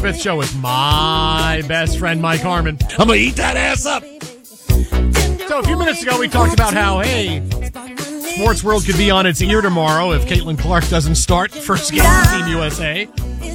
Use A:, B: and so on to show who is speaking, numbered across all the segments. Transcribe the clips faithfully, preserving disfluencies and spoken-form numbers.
A: Smith Show with my best friend, Mike Harmon. I'm going to eat that ass up. So a few minutes ago, we talked about how, hey, Sports World could be on its ear tomorrow if Caitlin Clark doesn't start first game for Team U S A.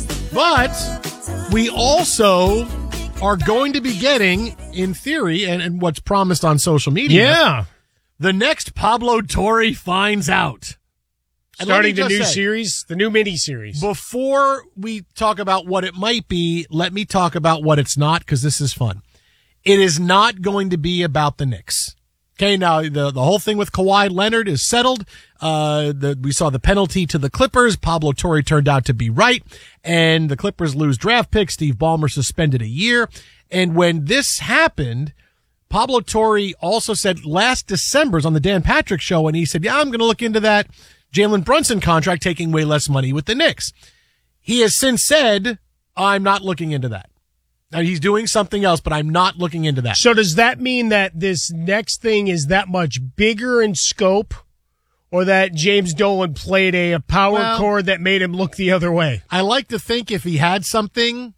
A: But we also are going to be getting, in theory, and, and what's promised on social media,
B: yeah,
A: the next Pablo Torre finds out.
B: Starting the new
A: say,
B: series, the new mini-series.
A: Before we talk about what it might be, let me talk about what it's not, because this is fun. It is not going to be about the Knicks. Okay, now the, the whole thing with Kawhi Leonard is settled. Uh, the, we saw the penalty to the Clippers. Pablo Torre turned out to be right, and the Clippers lose draft pick. Steve Ballmer suspended a year. And when this happened, Pablo Torre also said last December on the Dan Patrick Show, and he said, yeah, I'm going to look into that Jalen Brunson contract taking way less money with the Knicks. He has since said, I'm not looking into that. Now, he's doing something else, but I'm not looking into that.
B: So does that mean that this next thing is that much bigger in scope, or that James Dolan played a, a power
A: well,
B: chord that made him look the other way?
A: I like to think if he had something,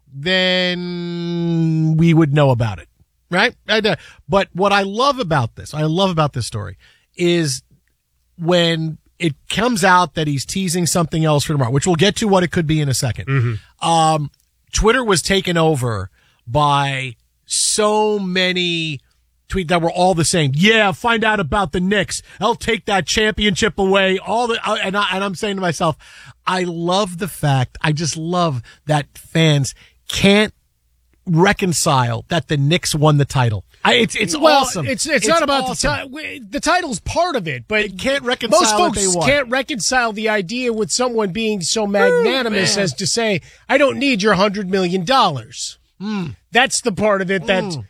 A: then we would know about it, right? But what I love about this, I love about this story, is when it comes out that he's teasing something else for tomorrow, which we'll get to what it could be in a second.
B: Mm-hmm.
A: Um, Twitter was taken over by so many tweets that were all the same. Yeah, find out about the Knicks. I'll take that championship away. All the and, I, and I'm saying to myself, I love the fact, I just love that fans can't reconcile that the Knicks won the title. I, it's it's
B: well,
A: awesome.
B: It's, it's it's not about awesome. the title. The title's part of it, but
A: it can't reconcile.
B: Most folks
A: that they won.
B: can't reconcile the idea with someone being so magnanimous Ooh, as to say, "I don't need your hundred million dollars."
A: Mm.
B: That's the part of it that
A: mm.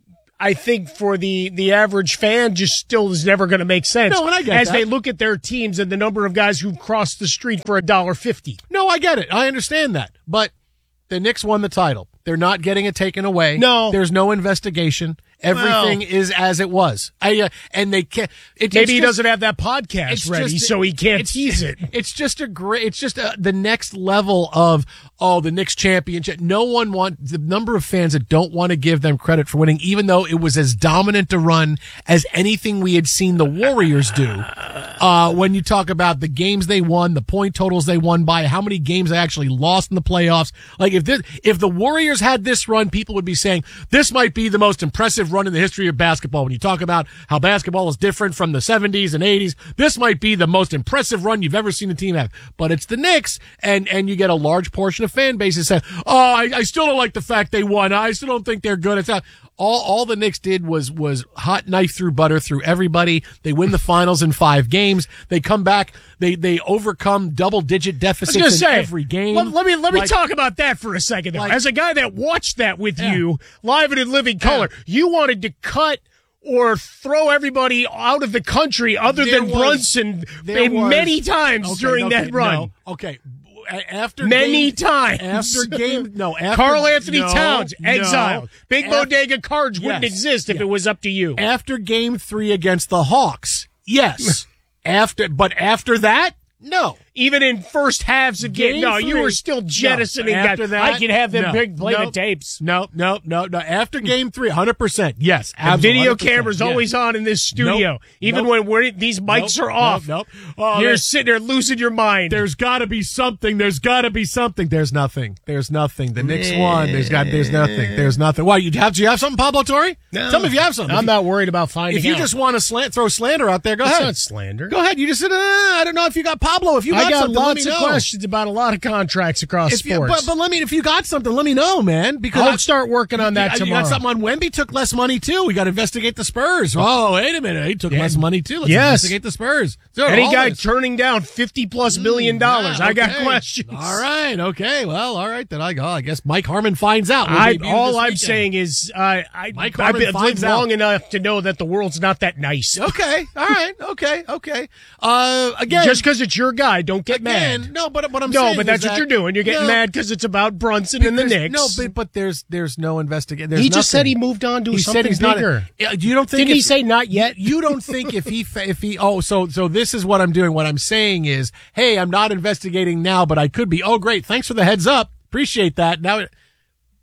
B: I think for the the average fan just still is never going to make sense.
A: No, and I get
B: as
A: that.
B: they look at their teams and the number of guys who've crossed the street for a dollar fifty.
A: No, I get it. I understand that, but the Knicks won the title. They're not getting it taken away.
B: No.
A: There's no investigation. Everything
B: well,
A: is as it was. I, uh, and they can't. It,
B: maybe he
A: just,
B: doesn't have that podcast ready,
A: just,
B: so he can't
A: it's,
B: tease it.
A: It's just a great. It's just a, the next level of oh, the Knicks championship. No one want the number of fans that don't want to give them credit for winning, even though it was as dominant a run as anything we had seen the Warriors do. Uh, when you talk about the games they won, the point totals they won by, how many games they actually lost in the playoffs. Like if this, if the Warriors had this run, people would be saying this might be the most impressive run in the history of basketball. When you talk about how basketball is different from the seventies and eighties, this might be the most impressive run you've ever seen a team have. But it's the Knicks, and, and you get a large portion of fan bases saying, oh, I, I still don't like the fact they won. I still don't think they're good. It's not. All, all the Knicks did was, was hot knife through butter through everybody. They win the finals in five games. They come back. They, they overcome double digit deficits in
B: say,
A: every game.
B: Let, let me, let me
A: like,
B: talk about that for a second. Though.
A: Like,
B: As a guy that watched that with
A: yeah.
B: you live and in living color, yeah. you wanted to cut or throw everybody out of the country other
A: there
B: than
A: was,
B: Brunson
A: was,
B: many times
A: okay,
B: during
A: okay,
B: that run.
A: No, okay. After
B: many
A: game,
B: times
A: after game no after,
B: Carl Anthony
A: no,
B: Towns exiled
A: no,
B: Big
A: after,
B: Bodega Cards wouldn't
A: yes,
B: exist if
A: yeah.
B: it was up to you.
A: After game three against the Hawks, yes. after but after that, no.
B: Even in first halves of game,
A: game
B: no,
A: three,
B: you were still jettisoning
A: no,
B: that.
A: after that.
B: I can have them
A: no,
B: big play
A: no,
B: the tapes.
A: No, no, no, no. After game three, one hundred percent. Yes,
B: the video camera's
A: yeah.
B: always on in this studio.
A: Nope,
B: Even
A: nope,
B: when we're, these mics
A: nope,
B: are off.
A: Nope, nope. Oh,
B: You're sitting there losing your mind.
A: There's got to be something. There's got to be something. There's nothing. There's nothing. The Knicks won. There's got. There's nothing. There's nothing. Why you have? Do you have something, Pablo Torre?
B: No.
A: Tell me if you have something.
B: I'm
A: if
B: not worried about finding.
A: If you
B: out.
A: just want to slant, throw slander out there, go
B: That's
A: ahead.
B: not slander.
A: Go ahead. You just said, uh, I don't know if you got Pablo. If you got,
B: I got
A: something, let me
B: lots of
A: know.
B: questions about a lot of contracts across
A: if you,
B: sports.
A: but, but let me, if you got something, let me know, man. Because
B: I'll
A: I,
B: start working on that
A: you,
B: tomorrow.
A: You got something on Wemby took less money too. We got to investigate the Spurs. Oh, wait a minute, he took
B: yeah.
A: less money too. Let's
B: yes.
A: investigate the Spurs. So,
B: Any guy
A: this.
B: turning down fifty plus million dollars,
A: Mm, yeah,
B: I got
A: okay.
B: questions.
A: All right, okay, well, all right. Then I go. I guess Mike Harmon finds out. We'll
B: I,
A: debut
B: all
A: this
B: I'm
A: weekend.
B: saying is, uh, I,
A: Mike
B: I've
A: Harmon
B: been-
A: finds
B: lived
A: out.
B: long enough to know that the world's not that nice.
A: Okay, all right, okay, okay. Uh, again,
B: Just because it's your guy, don't get
A: again,
B: mad.
A: no, but what I'm
B: No,
A: saying,
B: but that's
A: is
B: what
A: that,
B: you're doing. You're getting
A: no,
B: mad because it's about Brunson and the
A: because-
B: Knicks.
A: No, but but there's there's no investigation.
B: he just said he moved on to
A: He
B: something
A: said he's
B: bigger.
A: not. A, you don't think?
B: Didn't
A: if,
B: he say not yet?
A: You don't think if he if he oh so so this is what I'm doing. What I'm saying is, hey, I'm not investigating now, but I could be. Oh, great, thanks for the heads up. Appreciate that. Now,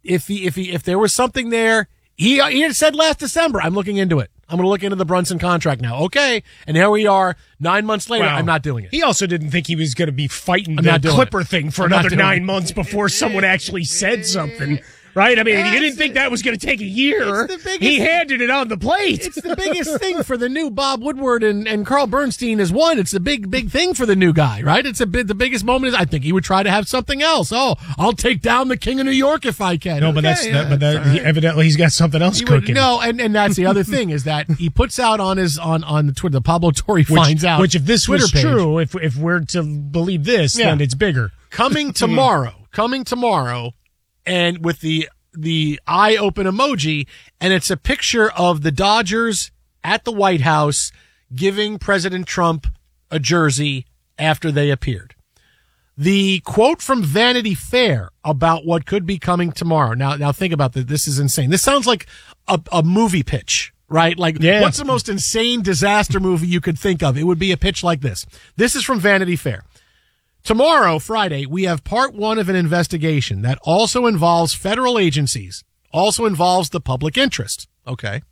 A: if he, if he, if there was something there, he, he had said last December, I'm looking into it. I'm going to look into the Brunson contract now. Okay. And here we are nine months later.
B: Well,
A: I'm not doing it.
B: He also didn't think he was going to be fighting
A: I'm
B: the
A: not doing
B: Clipper
A: it.
B: thing for
A: I'm not
B: another
A: doing
B: nine
A: it.
B: months before someone actually said something. Right? I mean, he didn't think that was going to take a year.
A: It's the biggest-
B: He handed it on the plate.
A: It's the biggest thing for the new Bob Woodward and, and Carl Bernstein is one. It's the big, big thing for the new guy, right? It's a bit, the biggest moment is, I think he would try to have something else. Oh, I'll take down the King of New York if I can.
B: No, but
A: Okay,
B: that's
A: yeah,
B: that, but that,
A: that's all
B: he,
A: right.
B: evidently he's got something else
A: He would-
B: cooking.
A: no, and, and that's the other thing is that he puts out on his, on, on the Twitter, the Pablo Torre
B: which,
A: finds out.
B: Which if this
A: Twitter
B: was
A: page.
B: true, if, if we're to believe this,
A: Yeah.
B: then it's bigger.
A: coming tomorrow, coming tomorrow, and with the the eye open emoji, and it's a picture of the Dodgers at the White House giving President Trump a jersey after they appeared. The quote from Vanity Fair about what could be coming tomorrow. Now, now think about this. This is insane. This sounds like a, a movie pitch, right? Like,
B: Yeah.
A: what's the most insane disaster movie you could think of? It would be a pitch like this. This is from Vanity Fair. Tomorrow, Friday, we have part one of an investigation that also involves federal agencies, also involves the public interest. Okay.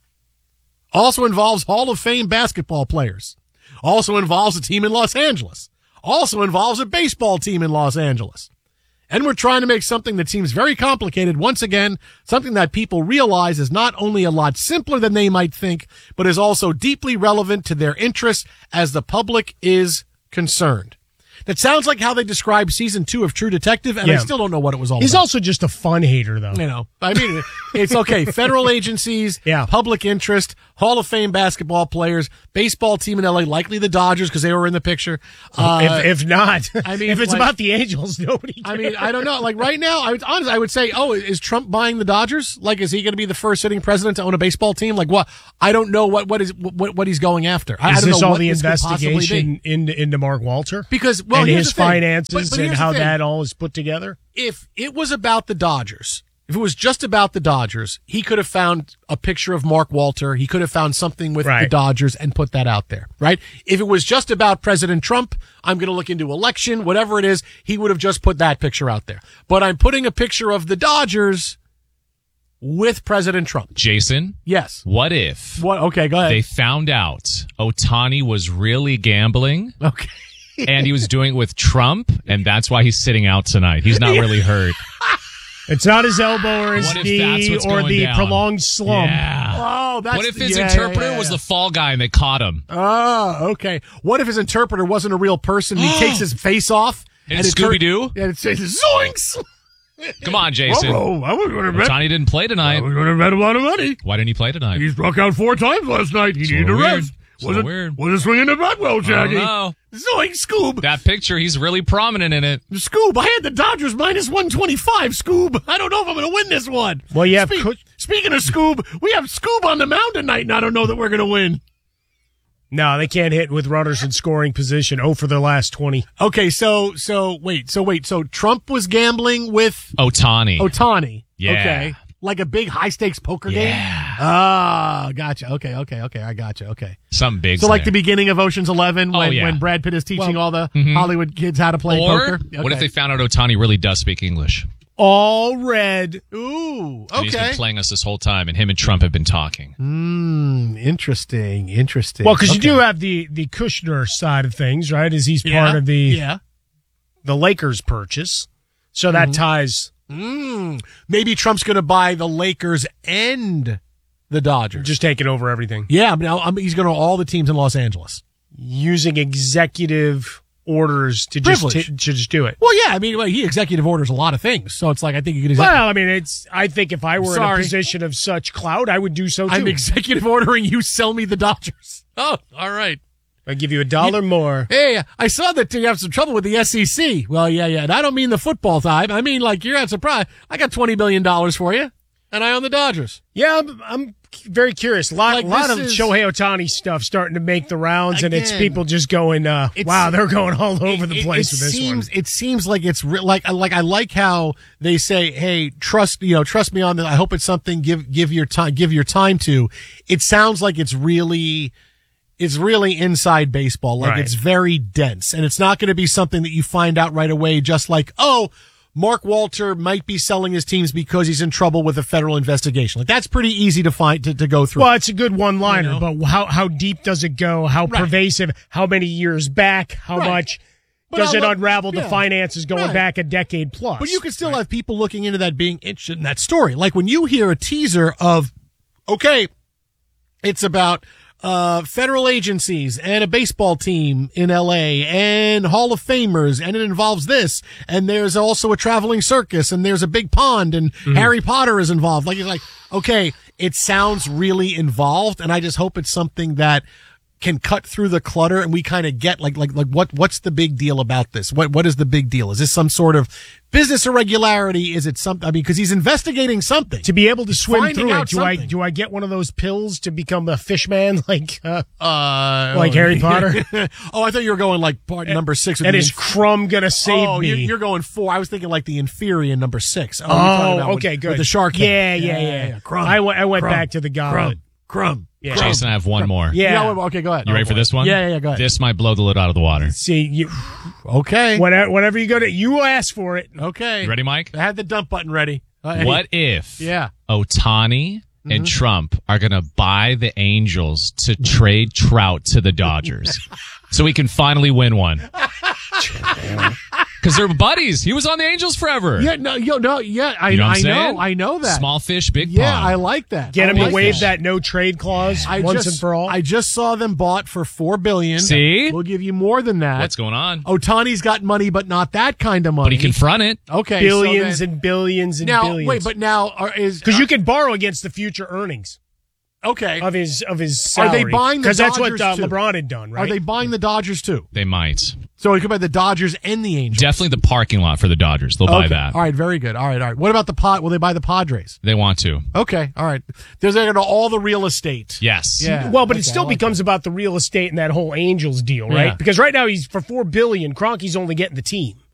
A: Also involves Hall of Fame basketball players. Also involves a team in Los Angeles. Also involves a baseball team in Los Angeles. And we're trying to make something that seems very complicated, once again, something that people realize is not only a lot simpler than they might think, but is also deeply relevant to their interests as the public is concerned. That sounds like how they describe season two of True Detective, and I
B: Yeah.
A: still don't know what it was all
B: He's
A: about.
B: also just a fun hater, though.
A: You know, I mean, it's okay. Federal agencies,
B: Yeah.
A: public interest, Hall of Fame basketball players, baseball team in L A, likely the Dodgers because they were in the picture. Uh,
B: if, if not,
A: I mean,
B: if it's
A: like-
B: about the Angels, nobody cares.
A: I mean, I don't know. Like right now, I would honestly, I would say, oh, is Trump buying the Dodgers? Like, is he going to be the first sitting president to own a baseball team? Like, what? I don't know what what is what what he's going after. I, I
B: Is
A: don't
B: this
A: know
B: all
A: what
B: the
A: this could possibly be.
B: investigation into, into Mark Walter?
A: Because well,
B: and
A: here's
B: his
A: the thing.
B: finances
A: But- but
B: and
A: here's the
B: how
A: thing.
B: that all is put together?
A: If it was about the Dodgers, if it was just about the Dodgers, he could have found a picture of Mark Walter. He could have found something with the
B: Right.
A: Dodgers and put that out there, right? If it was just about President Trump, I'm going to look into election, whatever it is, he would have just put that picture out there. But I'm putting a picture of the Dodgers with President Trump.
C: Jason,
A: Yes.
C: what if
A: What? Okay, go ahead.
C: they found out Ohtani was really gambling
A: okay.
C: and he was doing it with Trump, and that's why he's sitting out tonight? He's not really hurt.
B: It's not his elbow or his
C: What if that's
B: knee
C: what's
B: or
C: going
B: the
C: down?
B: prolonged slump.
C: Yeah.
A: Oh, that's
C: What if
A: the-
C: his
A: yeah, yeah,
C: interpreter
A: yeah, yeah.
C: was the fall guy and they caught him?
A: Oh, okay. What if his interpreter wasn't a real person? And he takes his face off
C: And
A: it tur-
C: Scooby-Doo?
A: and it says zoinks.
C: Come on, Jason.
A: Oh, I was going to bet.
C: Ohtani didn't play tonight.
A: going to bet a lot of money.
C: Why didn't he play tonight?
A: He struck out four times last night. He
C: So
A: needed a
C: weird.
A: rest.
C: So
A: Wasn't,
C: weird.
A: wasn't swinging the bat well,
C: I don't
A: Shaggy.
C: know.
A: Zoink, Scoob.
C: That picture, he's really prominent in it.
A: Scoob, I had the Dodgers minus one twenty-five, Scoob. I don't know if I'm going to win this one.
B: Well, you have
A: Speak-
B: Kush-
A: Speaking of Scoob, we have Scoob on the mound tonight, and I don't know that we're going to win.
B: No, they can't hit with runners in scoring position. Oh, for their last twenty.
A: Okay, so, so, wait, so wait, so Trump was gambling with
C: Ohtani.
A: Ohtani.
C: Yeah.
A: Okay. Like a big high stakes poker game?
C: Yeah.
A: Ah, gotcha. Okay, okay, okay. I gotcha. Okay.
C: Something big.
A: So like the beginning of Ocean's Eleven when,
C: Oh, yeah.
A: when Brad Pitt is teaching
B: Well,
A: all the
C: mhm.
A: Hollywood kids how to play
C: Or
A: poker.
C: what if
A: Okay.
C: they found out Ohtani really does speak English?
B: All red.
A: Ooh,
C: And he's
A: okay.
C: been playing us this whole time, and him and Trump have been talking.
A: Hmm, interesting, interesting.
B: Well, because you
A: Okay.
B: do have the, the Kushner side of things, right? As he's
A: Yeah,
B: part of the
A: Yeah.
B: the Lakers purchase. So that ties
A: Mm, maybe Trump's going to buy the Lakers and the Dodgers.
B: just taking over everything.
A: yeah, I mean, I'm, he's going to all the teams in Los Angeles.
B: Using executive orders to just
A: Privilege.
B: t- to just do it.
A: Well, yeah, I mean, well, he executive orders a lot of things, so it's like I think you could.
B: Well, I mean, it's. I think if I were in
A: Sorry.
B: a position of such clout, I would do so too.
A: I'm executive ordering you sell me the Dodgers. Oh, all right.
B: I'd give you a dollar more.
A: Hey, I saw that you have some trouble with the S E C. Well, yeah, yeah. And I don't mean the football time. I mean, like, you're not surprised. I got twenty billion dollars for you, and I own the Dodgers.
B: Yeah, I'm, I'm very curious. A lot,
A: Like,
B: lot
A: this
B: of
A: is-
B: Shohei Ohtani stuff starting to make the rounds, and it's
A: Again,
B: people just going, uh,
A: it's-
B: wow, they're going all over the
A: It-
B: place
A: it
B: with this
A: seems,
B: one.
A: It seems like it's re- like, like, I like how they say, hey, trust, you know, trust me on that. I hope it's something give, give your time, give your time to. It sounds like it's really, it's really inside baseball. Like
B: Right.
A: it's very dense, and it's not going to be something that you find out right away. Just like, oh, Mark Walter might be selling his teams because he's in trouble with a federal investigation. Like that's pretty easy to find to, to go through.
B: Well, it's a good one-liner,
A: You know?
B: but how how deep does it go? How
A: Right.
B: pervasive? How many years back? How
A: Right.
B: much
A: But
B: does
A: I'll
B: it
A: look-
B: unravel the
A: yeah.
B: finances going
A: Right.
B: back a decade plus?
A: But you can still have people looking into that being interested in that story. Like when you hear a teaser of, okay, it's about uh federal agencies and a baseball team in L A and Hall of Famers, and it involves this, and there's also a traveling circus, and there's a big pond, and Harry Potter is involved. Like, it's like, okay, it sounds really involved, and I just hope it's something that can cut through the clutter and we kind of get like, like, like what, what's the big deal about this? What, what is the big deal? Is this some sort of business irregularity? Is it something? I mean, cause he's investigating something.
B: to be able to swim
A: finding
B: through
A: out
B: it. Do I
A: something.
B: do I get one of those pills to become a fish man like uh,
A: Uh,
B: like Harry Potter?
A: oh, I thought you were going like part number six. With
B: And
A: the
B: is
A: inf-
B: Crumb gonna save
A: oh,
B: me?
A: you're, you're going four. I was thinking like the Inferior number six. Oh, you're
B: Oh,
A: talking about
B: okay,
A: with,
B: good.
A: With the shark head.
B: Yeah, yeah, yeah.
A: Crumb.
B: I went I went
A: Crumb.
B: back to the goblet.
A: Crumb. Crumb.
B: Yeah.
C: Jason, I have one more.
B: Yeah.
A: Yeah, well, okay, go ahead.
C: You ready for this one?
A: Yeah, yeah, yeah, go ahead.
C: This might blow the lid out of the water.
B: See, you,
A: Okay.
B: whenever, whenever you go to, you ask for it.
A: Okay.
C: You ready, Mike?
A: I had the dump button ready. Uh,
C: What if
A: Yeah.
C: Otani and Trump are going to buy the Angels to trade Trout to the Dodgers so we can finally win one? Because they're buddies. He was on the Angels forever.
A: Yeah, no, yo, no, yeah, I,
C: You know what I'm
A: I
C: saying?
A: know, I know that.
C: Small fish, big
A: yeah,
C: pond.
A: I like that.
B: Get
A: I
B: him to
A: like
B: waive
A: that.
B: that no trade clause
A: I
B: once
A: just,
B: and for all.
A: I just saw them bought for four billion.
C: See?
A: We'll give you more than that.
C: What's going on?
A: Otani's got money, but not that kind of money.
C: But he can front it.
A: Okay,
B: billions
A: so then,
B: and billions and
A: now
B: billions.
A: wait, but now are, is
B: because you can borrow against the future earnings
A: okay?
B: of his of his
A: Are
B: salary.
A: they buying the
B: Because that's what
A: Dodgers
B: uh,
A: too?
B: LeBron had done, right?
A: Are they buying the Dodgers too?
C: They might.
A: So it could buy the Dodgers and the Angels.
C: Definitely the parking lot for the Dodgers. They'll buy
A: Okay.
C: that.
A: All right, very good. All right, all right. What about the pod? Will they buy the Padres?
C: They want to.
A: Okay, all right. There's like all the real estate.
C: Yes.
A: Yeah.
B: Well, but it
A: Okay,
B: still
A: I like
B: becomes about the real estate and that whole Angels deal, right?
A: Yeah.
B: Because right now he's for four billion. Kroenke's only getting the team.